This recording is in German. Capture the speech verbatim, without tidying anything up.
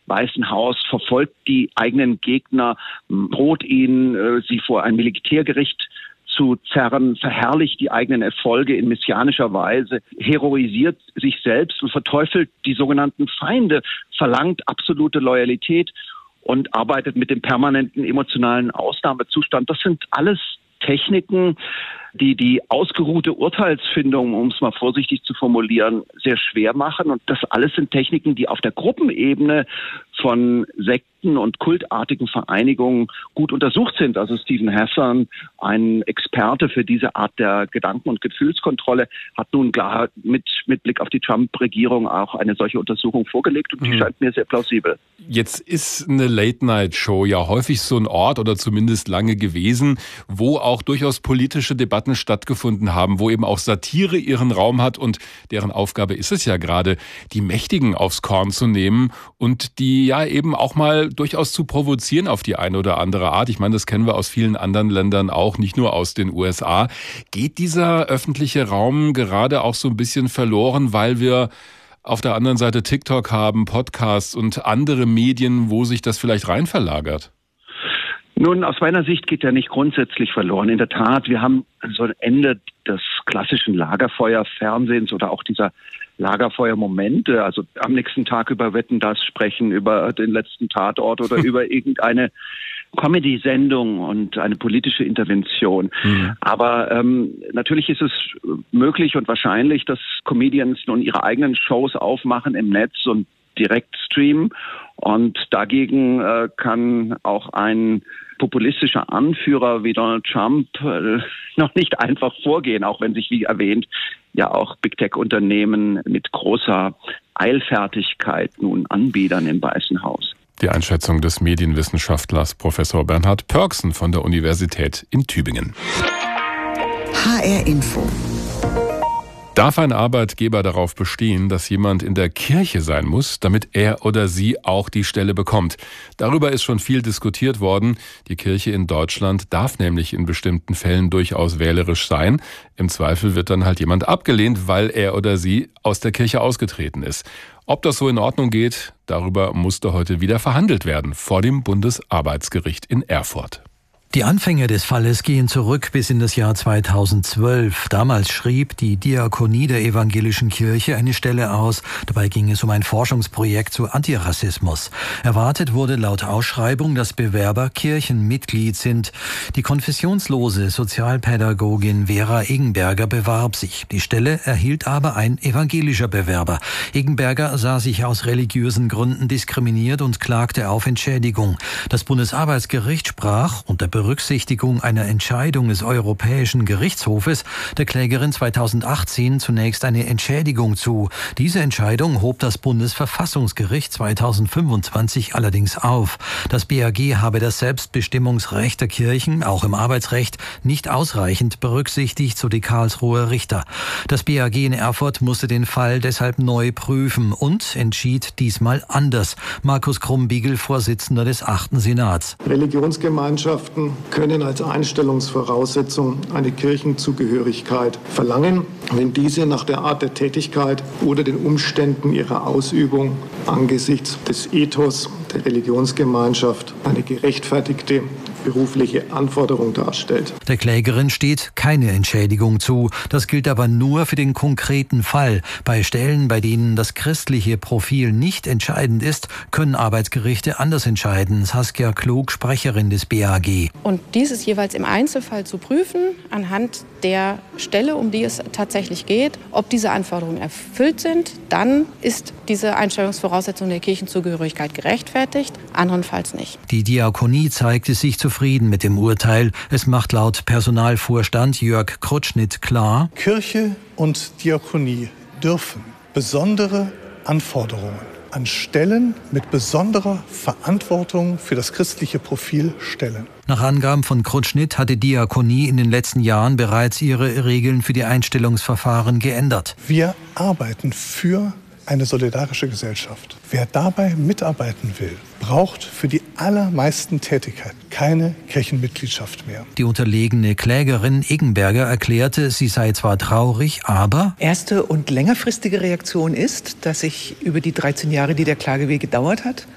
Weißen Haus, verfolgt die eigenen Gegner, droht ihnen, sie vor ein Militärgericht zu zerren, verherrlicht die eigenen Erfolge in messianischer Weise, heroisiert sich selbst und verteufelt die sogenannten Feinde, verlangt absolute Loyalität und arbeitet mit dem permanenten emotionalen Ausnahmezustand. Das sind alles Techniken, die die ausgeruhte Urteilsfindung, um es mal vorsichtig zu formulieren, sehr schwer machen. Und das alles sind Techniken, die auf der Gruppenebene von Sekten und kultartigen Vereinigungen gut untersucht sind. Also Stephen Hassan, ein Experte für diese Art der Gedanken- und Gefühlskontrolle, hat nun klar mit, mit Blick auf die Trump-Regierung auch eine solche Untersuchung vorgelegt und die mhm. scheint mir sehr plausibel. Jetzt ist eine Late-Night-Show ja häufig so ein Ort oder zumindest lange gewesen, wo auch durchaus politische Debatten stattgefunden haben, wo eben auch Satire ihren Raum hat und deren Aufgabe ist es ja gerade, die Mächtigen aufs Korn zu nehmen und die ja eben auch mal durchaus zu provozieren auf die eine oder andere Art. Ich meine, das kennen wir aus vielen anderen Ländern auch, nicht nur aus den U S A. Geht dieser öffentliche Raum gerade auch so ein bisschen verloren, weil wir auf der anderen Seite TikTok haben, Podcasts und andere Medien, wo sich das vielleicht rein verlagert? Nun, aus meiner Sicht geht er nicht grundsätzlich verloren. In der Tat, wir haben so ein Ende des klassischen Lagerfeuerfernsehens oder auch dieser Lagerfeuermomente, also am nächsten Tag über Wetten, das sprechen, über den letzten Tatort oder über irgendeine Comedy-Sendung und eine politische Intervention. Mhm. Aber ähm, natürlich ist es möglich und wahrscheinlich, dass Comedians nun ihre eigenen Shows aufmachen im Netz und direkt streamen. Und dagegen äh, kann auch ein populistischer Anführer wie Donald Trump äh, noch nicht einfach vorgehen, auch wenn sich, wie erwähnt, ja auch Big-Tech-Unternehmen mit großer Eilfertigkeit nun anbiedern im Weißen Haus. Die Einschätzung des Medienwissenschaftlers Professor Bernhard Pörksen von der Universität in Tübingen. H R Info. Darf ein Arbeitgeber darauf bestehen, dass jemand in der Kirche sein muss, damit er oder sie auch die Stelle bekommt? Darüber ist schon viel diskutiert worden. Die Kirche in Deutschland darf nämlich in bestimmten Fällen durchaus wählerisch sein. Im Zweifel wird dann halt jemand abgelehnt, weil er oder sie aus der Kirche ausgetreten ist. Ob das so in Ordnung geht, darüber musste heute wieder verhandelt werden vor dem Bundesarbeitsgericht in Erfurt. Die Anfänge des Falles gehen zurück bis in das Jahr zweitausendzwölf. Damals schrieb die Diakonie der Evangelischen Kirche eine Stelle aus. Dabei ging es um ein Forschungsprojekt zu Antirassismus. Erwartet wurde laut Ausschreibung, dass Bewerber Kirchenmitglied sind. Die konfessionslose Sozialpädagogin Vera Eggenberger bewarb sich. Die Stelle erhielt aber ein evangelischer Bewerber. Eggenberger sah sich aus religiösen Gründen diskriminiert und klagte auf Entschädigung. Das Bundesarbeitsgericht sprach unter Berücksichtigung einer Entscheidung des Europäischen Gerichtshofes der Klägerin zweitausendachtzehn zunächst eine Entschädigung zu. Diese Entscheidung hob das Bundesverfassungsgericht zweitausendfünfundzwanzig allerdings auf. Das B A G habe das Selbstbestimmungsrecht der Kirchen, auch im Arbeitsrecht, nicht ausreichend berücksichtigt, so die Karlsruher Richter. Das B A G in Erfurt musste den Fall deshalb neu prüfen und entschied diesmal anders. Markus Krumbiegel, Vorsitzender des achten Senats. Religionsgemeinschaften können als Einstellungsvoraussetzung eine Kirchenzugehörigkeit verlangen, wenn diese nach der Art der Tätigkeit oder den Umständen ihrer Ausübung angesichts des Ethos der Religionsgemeinschaft eine gerechtfertigte berufliche Anforderung darstellt. Der Klägerin steht keine Entschädigung zu. Das gilt aber nur für den konkreten Fall. Bei Stellen, bei denen das christliche Profil nicht entscheidend ist, können Arbeitsgerichte anders entscheiden. Saskia Klug, Sprecherin des B A G. Und dies ist jeweils im Einzelfall zu prüfen, anhand der Stelle, um die es tatsächlich geht, ob diese Anforderungen erfüllt sind. Dann ist diese Einstellungsvoraussetzung der Kirchenzugehörigkeit gerechtfertigt, andernfalls nicht. Die Diakonie zeigte sich zufrieden mit dem Urteil. Es macht laut Personalvorstand Jörg Krutschnitt klar: Kirche und Diakonie dürfen besondere Anforderungen an Stellen mit besonderer Verantwortung für das christliche Profil stellen. Nach Angaben von Krutschnitt hat die Diakonie in den letzten Jahren bereits ihre Regeln für die Einstellungsverfahren geändert. Wir arbeiten für eine solidarische Gesellschaft. Wer dabei mitarbeiten will, braucht für die allermeisten Tätigkeiten keine Kirchenmitgliedschaft mehr. Die unterlegene Klägerin Eggenberger erklärte, sie sei zwar traurig, aber erste und längerfristige Reaktion ist, dass sich über die dreizehn Jahre, die der Klageweg gedauert hat,